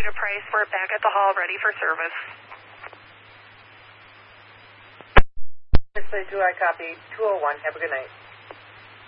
a price. We're back at the hall ready for service. 632, I copy. 201. Have a good night.